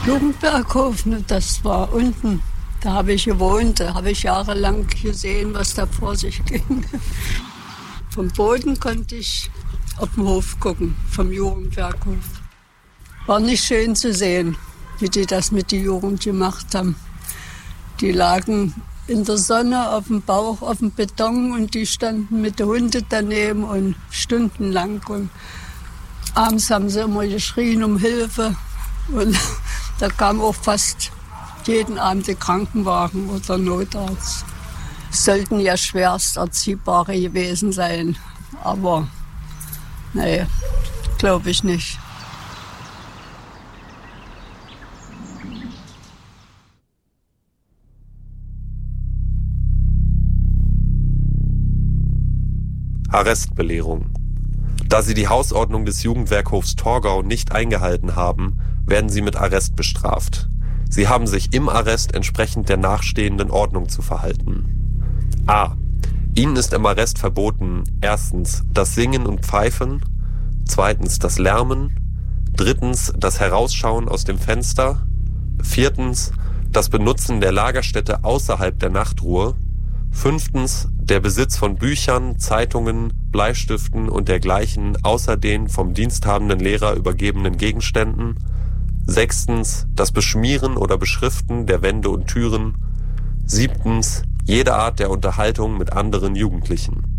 Jugendberghof, das war unten. Da habe ich gewohnt, da habe ich jahrelang gesehen, was da vor sich ging. Vom Boden konnte ich auf den Hof gucken, vom Jugendberghof. War nicht schön zu sehen, wie die das mit der Jugend gemacht haben. Die lagen in der Sonne auf dem Bauch, auf dem Beton und die standen mit den Hunden daneben und stundenlang. Und abends haben sie immer geschrien um Hilfe und da kam auch fast jeden Abend der Krankenwagen oder Notarzt. Es sollten ja schwerst Erziehbare gewesen sein, aber nee, glaube ich nicht. Arrestbelehrung. Da sie die Hausordnung des Jugendwerkhofs Torgau nicht eingehalten haben, werden sie mit Arrest bestraft. Sie haben sich im Arrest entsprechend der nachstehenden Ordnung zu verhalten. A. Ihnen ist im Arrest verboten: erstens das Singen und Pfeifen, zweitens das Lärmen, drittens das Herausschauen aus dem Fenster, viertens das Benutzen der Lagerstätte außerhalb der Nachtruhe, fünftens der Besitz von Büchern, Zeitungen, Bleistiften und dergleichen außer den vom diensthabenden Lehrer übergebenen Gegenständen, sechstens das Beschmieren oder Beschriften der Wände und Türen, siebtens jede Art der Unterhaltung mit anderen Jugendlichen.